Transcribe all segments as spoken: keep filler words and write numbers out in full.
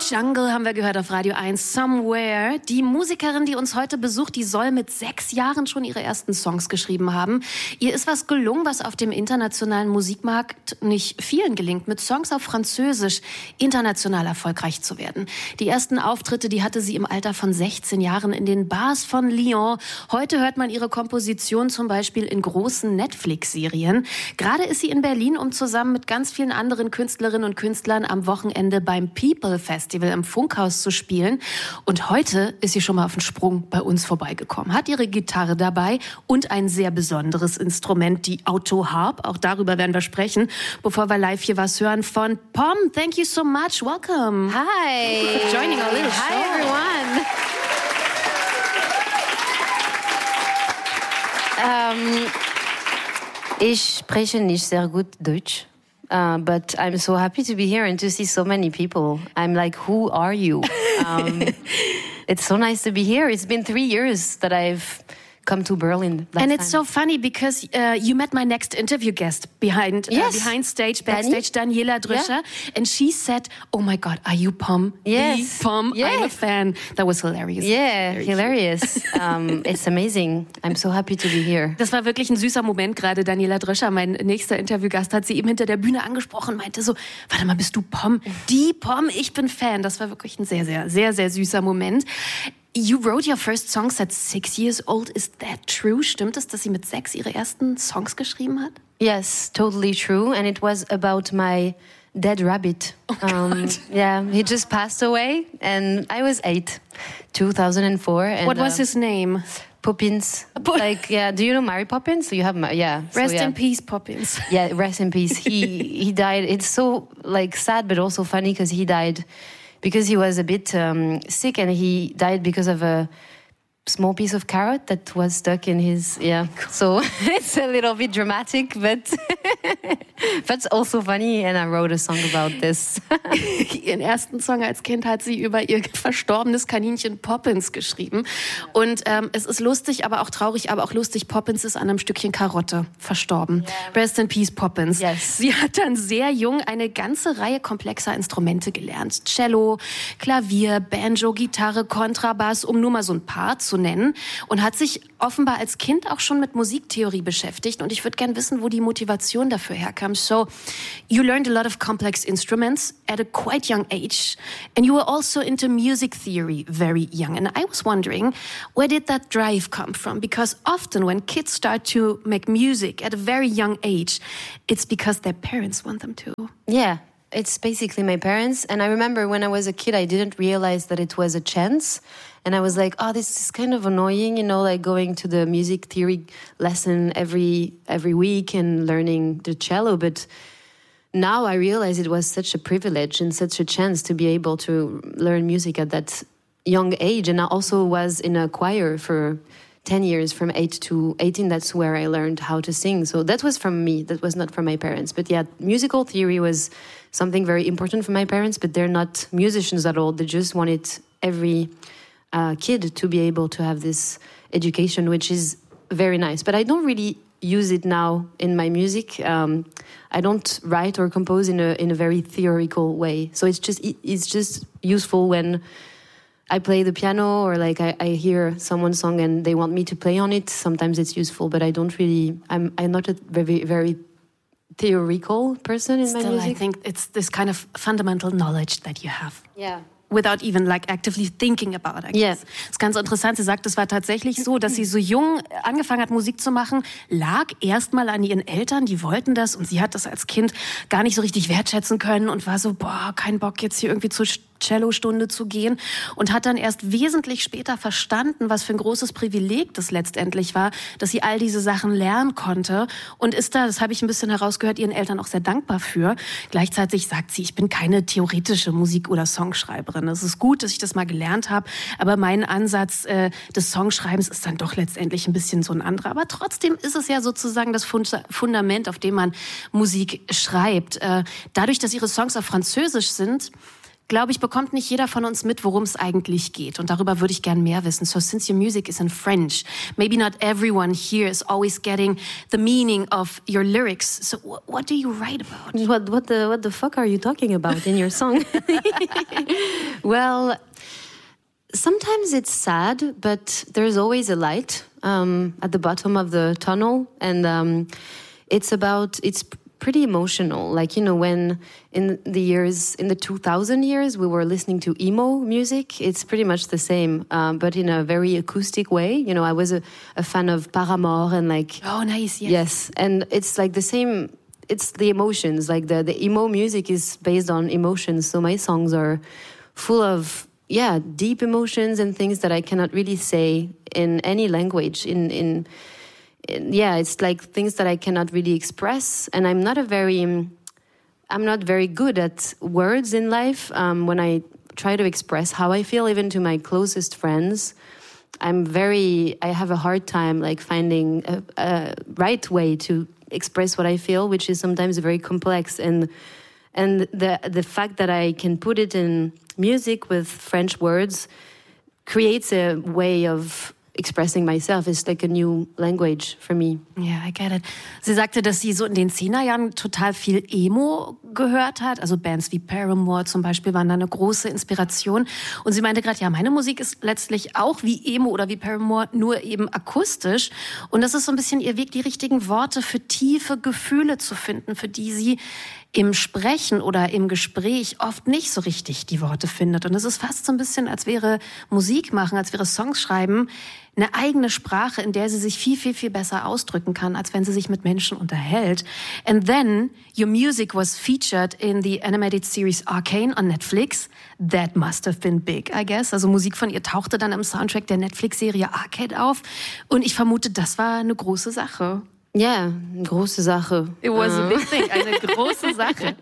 Jungle haben wir gehört auf Radio eins, Somewhere. Die Musikerin, die uns heute besucht, die soll mit sechs Jahren schon ihre ersten Songs geschrieben haben. Ihr ist was gelungen, was auf dem internationalen Musikmarkt nicht vielen gelingt, mit Songs auf Französisch international erfolgreich zu werden. Die ersten Auftritte, die hatte sie im Alter von sechzehn Jahren in den Bars von Lyon. Heute hört man ihre Komposition zum Beispiel in großen Netflix-Serien. Gerade ist sie in Berlin, um zusammen mit ganz vielen anderen Künstlerinnen und Künstlern am Wochenende beim People Festival im Funkhaus zu spielen. Und heute ist sie schon mal auf den Sprung bei uns vorbeigekommen. Hat ihre Gitarre dabei und ein sehr besonderes Instrument, die Autoharp. Auch darüber werden wir sprechen, bevor wir live hier was hören von Pom. Thank you so much. Welcome. Hi. Thank you for joining our little show. Hi, everyone. Um, ich spreche nicht sehr gut Deutsch. Uh, but I'm so happy to be here and to see so many people. I'm like, who are you? Um, it's so nice to be here. It's been three years that I've come to Berlin. And it's time. so funny because uh, you met my next interview guest behind yes. uh, behind stage, backstage, Dani? Daniela Dröscher. Yeah. And she said, oh my God, are you Pom? Yes. The Pom, yes. I'm a fan. That was hilarious. Yeah, Very hilarious. um, it's amazing. I'm so happy to be here. Das war wirklich ein süßer Moment gerade. Daniela Dröscher, mein nächster Interviewgast, hat sie eben hinter der Bühne angesprochen und meinte so, warte mal, bist du Pom? Die Pom, ich bin Fan. Das war wirklich ein sehr, sehr, sehr, sehr süßer Moment. You wrote your first songs at six years old. Is that true? Stimmt es, dass sie mit sechs ihre ersten Songs geschrieben hat? Yes, totally true. And it was about my dead rabbit. Oh um, yeah, he just passed away and I was eight, two thousand four. And, What was uh, his name? Poppins. Like, yeah, do you know Mary Poppins? You have, yeah. Rest so, yeah. in peace, Poppins. Yeah, rest in peace. He he died. It's so like sad, but also funny because he died because he was a bit um, sick and he died because of a small piece of carrot that was stuck in his, yeah. So it's a little bit dramatic, but that's also funny. And I wrote a song about this. Ihren ersten Song als Kind hat sie über ihr verstorbenes Kaninchen Poppins geschrieben. Und ähm, es ist lustig, aber auch traurig, aber auch lustig. Poppins ist an einem Stückchen Karotte verstorben. Yeah. Rest in peace, Poppins. Yes. Sie hat dann sehr jung eine ganze Reihe komplexer Instrumente gelernt. Cello, Klavier, Banjo, Gitarre, Kontrabass, um nur mal so ein paar zu nennen. Und hat sich offenbar als Kind auch schon mit Musiktheorie beschäftigt. Und ich würde gerne wissen, wo die Motivation dafür herkam. So, you learned a lot of complex instruments at a quite young age. And you were also into music theory very young. And I was wondering, where did that drive come from? Because often when kids start to make music at a very young age, it's because their parents want them to. Yeah. It's basically my parents. And I remember when I was a kid, I didn't realize that it was a chance. And I was like, oh, this is kind of annoying, you know, like going to the music theory lesson every every week and learning the cello. But now I realize it was such a privilege and such a chance to be able to learn music at that young age. And I also was in a choir for ten years, from eight to eighteen. That's where I learned how to sing. So that was from me. That was not from my parents. But yeah, musical theory was something very important for my parents, but they're not musicians at all. They just wanted every uh, kid to be able to have this education, which is very nice. But I don't really use it now in my music. Um, I don't write or compose in a in a very theoretical way. So it's just it, it's just useful when I play the piano or like I, I hear someone's song and they want me to play on it. Sometimes it's useful, but I don't really. I'm I'm not a very very theoretical person in Still, my music. I think it's this kind of fundamental knowledge that you have. Yeah. Without even like actively thinking about it. Yeah. Das ist ganz interessant. Sie sagt, es war tatsächlich so, dass sie so jung angefangen hat, Musik zu machen, lag erstmal an ihren Eltern, die wollten das und sie hat das als Kind gar nicht so richtig wertschätzen können und war so, boah, kein Bock jetzt hier irgendwie zur Cellostunde zu gehen und hat dann erst wesentlich später verstanden, was für ein großes Privileg das letztendlich war, dass sie all diese Sachen lernen konnte und ist da, das habe ich ein bisschen herausgehört, ihren Eltern auch sehr dankbar für. Gleichzeitig sagt sie, ich bin keine theoretische Musik- oder Songschreiberin. Es ist gut, dass ich das mal gelernt habe, aber mein Ansatz äh, des Songschreibens ist dann doch letztendlich ein bisschen so ein anderer. Aber trotzdem ist es ja sozusagen das Fundament, auf dem man Musik schreibt. Äh, dadurch, dass ihre Songs auf Französisch sind, glaube ich, bekommt nicht jeder von uns mit, worum es eigentlich geht. Und darüber würde ich gern mehr wissen. So since your music is in French, maybe not everyone here is always getting the meaning of your lyrics. So what, what do you write about? What, what, the, what the fuck are you talking about in your song? Well, sometimes it's sad, but there's always a light um, at the bottom of the tunnel. And um, it's about... it's. pretty emotional. Like, you know, when in the years, in the two thousand years, we were listening to emo music, it's pretty much the same, um, but in a very acoustic way. You know, I was a, a fan of Paramore and like... Oh, nice, yes. Yes, and it's like the same, it's the emotions. Like the, the emo music is based on emotions, so my songs are full of, yeah, deep emotions and things that I cannot really say in any language, in... in yeah, it's like things that I cannot really express, and I'm not a very, I'm not very good at words in life. Um, when I try to express how I feel, even to my closest friends, I'm very, I have a hard time like finding a, a right way to express what I feel, which is sometimes very complex. And and the the fact that I can put it in music with French words creates a way of expressing myself. Is like a new language for me. Yeah, I get it. Sie sagte, dass sie so in den Zehnerjahren total viel Emo gehört hat. Also Bands wie Paramore zum Beispiel waren da eine große Inspiration. Und sie meinte gerade, ja, meine Musik ist letztlich auch wie Emo oder wie Paramore, nur eben akustisch. Und das ist so ein bisschen ihr Weg, die richtigen Worte für tiefe Gefühle zu finden, für die sie im Sprechen oder im Gespräch oft nicht so richtig die Worte findet. Und es ist fast so ein bisschen, als wäre Musik machen, als wäre Songs schreiben, eine eigene Sprache, in der sie sich viel, viel, viel besser ausdrücken kann, als wenn sie sich mit Menschen unterhält. And then your music was featured in the animated series Arcane on Netflix. That must have been big, I guess. Also Musik von ihr tauchte dann im Soundtrack der Netflix-Serie Arcade auf. Und ich vermute, das war eine große Sache. Yeah, große Sache. It was uh. a big thing, eine große Sache.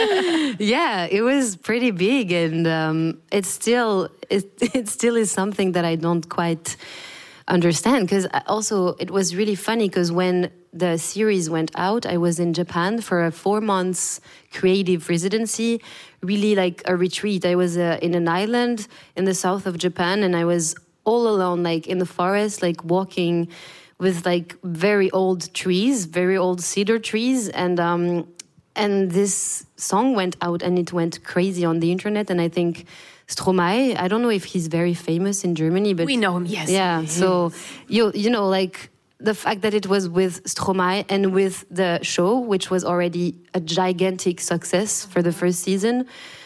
Yeah, it was pretty big, and um, it still it, it still is something that I don't quite understand. Because also it was really funny because when the series went out, I was in Japan for a four months creative residency, really like a retreat. I was uh, in an island in the south of Japan, and I was all alone, like in the forest, like walking with like very old trees, very old cedar trees. And um, and this song went out and it went crazy on the internet. And I think Stromae, I don't know if he's very famous in Germany, but... We know him, yes. Yeah, so, you, you know, like the fact that it was with Stromae and with the show, which was already a gigantic success for the first season,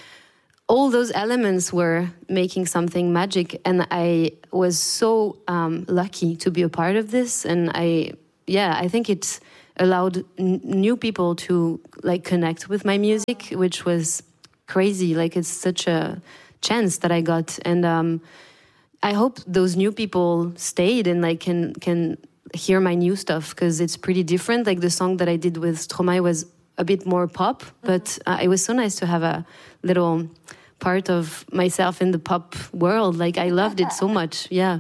all those elements were making something magic, and I was so um, lucky to be a part of this. And I, yeah, I think it allowed n- new people to like connect with my music, which was crazy. Like it's such a chance that I got, and um, I hope those new people stayed and like can can hear my new stuff, because it's pretty different. Like the song that I did with Stromae was a bit more pop, but uh, it was so nice to have a little part of myself in the pop world. Like I loved it so much. Yeah.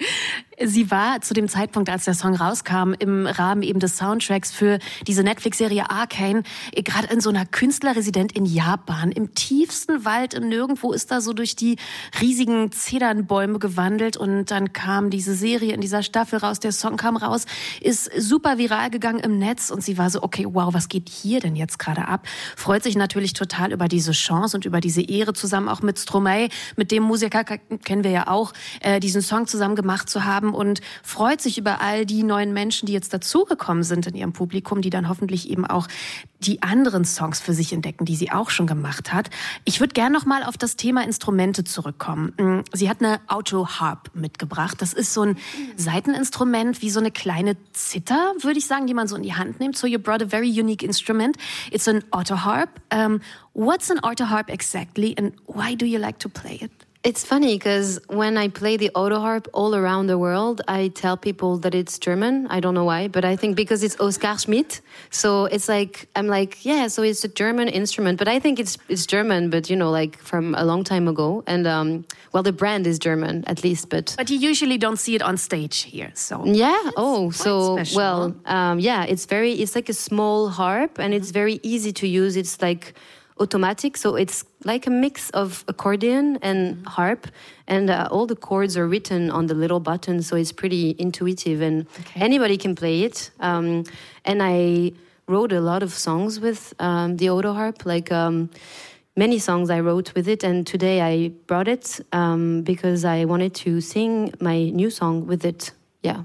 Sie war zu dem Zeitpunkt, als der Song rauskam, im Rahmen eben des Soundtracks für diese Netflix-Serie Arcane, gerade in so einer Künstlerresidenz in Japan, im tiefsten Wald, im Nirgendwo, ist da so durch die riesigen Zedernbäume gewandelt, und dann kam diese Serie in dieser Staffel raus, der Song kam raus, ist super viral gegangen im Netz, und sie war so, okay, wow, was geht hier denn jetzt gerade ab? Freut sich natürlich total über diese Chance und über diese Ehre, zusammen auch mit Stromae, mit dem Musiker, kennen wir ja auch, äh, diesen Song zusammen gemacht zu haben, und freut sich über all die neuen Menschen, die jetzt dazugekommen sind in ihrem Publikum, die dann hoffentlich eben auch die anderen Songs für sich entdecken, die sie auch schon gemacht hat. Ich würde gerne noch mal auf das Thema Instrumente zurückkommen. Sie hat eine Auto-Harp mitgebracht. Das ist so ein Saiteninstrument, wie so eine kleine Zither, würde ich sagen, die man so in die Hand nimmt. So you brought a very unique instrument. It's an auto-harp. Um, what's an auto-harp exactly, and why do you like to play it? It's funny because when I play the auto harp all around the world, I tell people that it's German. I don't know why, but I think because it's Oskar Schmidt. So it's like, I'm like, yeah, so it's a German instrument. But I think it's it's German, but, you know, like from a long time ago. And, um, well, the brand is German, at least. But but you usually don't see it on stage here, so. Yeah, oh, so, special. well, um, yeah, it's very, it's like a small harp, and mm-hmm. it's very easy to use. It's like automatic, so it's like a mix of accordion and harp, and uh, all the chords are written on the little button, so it's pretty intuitive, and okay. anybody can play it. Um, and I wrote a lot of songs with um, the auto harp, like um, many songs I wrote with it, and today I brought it um, because I wanted to sing my new song with it. Yeah.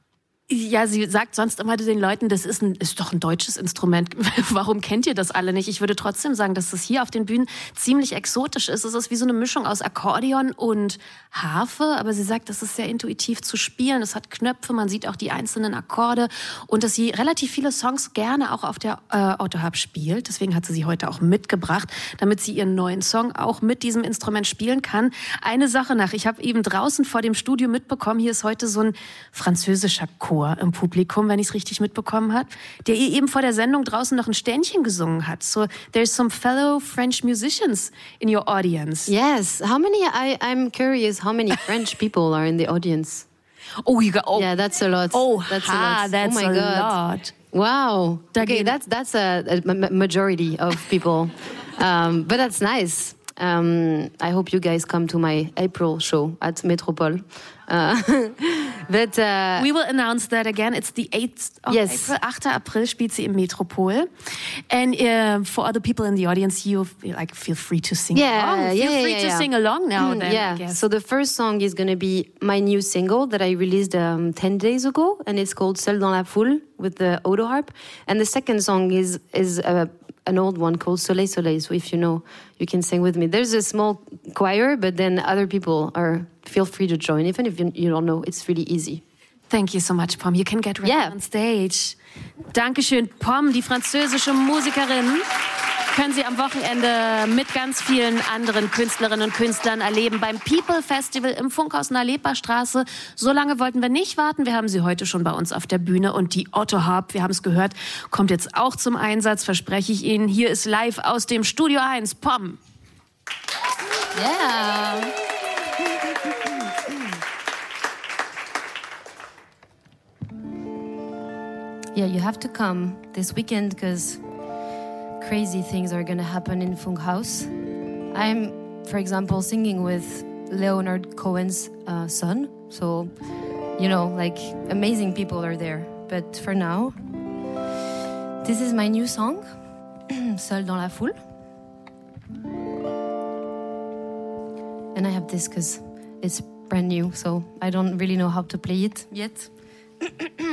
Ja, sie sagt sonst immer den Leuten, das ist, ein, ist doch ein deutsches Instrument. Warum kennt ihr das alle nicht? Ich würde trotzdem sagen, dass das hier auf den Bühnen ziemlich exotisch ist. Es ist wie so eine Mischung aus Akkordeon und Harfe. Aber sie sagt, das ist sehr intuitiv zu spielen. Es hat Knöpfe, man sieht auch die einzelnen Akkorde. Und dass sie relativ viele Songs gerne auch auf der äh, Autoharp spielt. Deswegen hat sie sie heute auch mitgebracht, damit sie ihren neuen Song auch mit diesem Instrument spielen kann. Eine Sache nach, ich habe eben draußen vor dem Studio mitbekommen, hier ist heute so ein französischer Chor im Publikum, wenn ich es richtig mitbekommen habe, der ihr eben vor der Sendung draußen noch ein Ständchen gesungen hat. So, there's some fellow French musicians in your audience. Yes. How many, I, I'm curious, how many French people are in the audience? Oh, you got, oh. Yeah, that's a lot. Oh, that's ha, a lot. that's oh my a God. lot. Wow. Da okay, gehen. that's, that's a, a majority of people. um, but that's nice. Um, I hope you guys come to my April show at Métropole. Uh, but, uh, we will announce that again. It's the eighth of yes. April. achter April spielt sie im Metropol. And uh, for other people in the audience, you like feel free to sing yeah, along. Feel yeah, free yeah, to yeah. sing along now. Then, yeah. I guess. So the first song is going to be my new single that I released um, ten days ago, and it's called Seul dans la foule with the auto harp. And the second song is is uh, an old one called Soleil Soleil. So if you know, you can sing with me. There's a small choir, but then other people are feel free to join. Even if you, you don't know, it's really easy. Thank you so much, Pom. You can get ready yeah. on stage. Dankeschön, Pom, die französische Musikerin. Können Sie am Wochenende mit ganz vielen anderen Künstlerinnen und Künstlern erleben beim People Festival im Funkhaus in der Leperstraße. So lange wollten wir nicht warten. Wir haben sie heute schon bei uns auf der Bühne. Und die Otto Harp, wir haben es gehört, kommt jetzt auch zum Einsatz, verspreche ich Ihnen. Hier ist live aus dem Studio eins, Pom. Yeah. Yeah, you have to come this weekend because crazy things are going to happen in Funkhaus. I'm, for example, singing with Leonard Cohen's uh, son. So, you know, like amazing people are there. But for now, this is my new song, Seul dans la foule. And I have this because it's brand new, so I don't really know how to play it yet.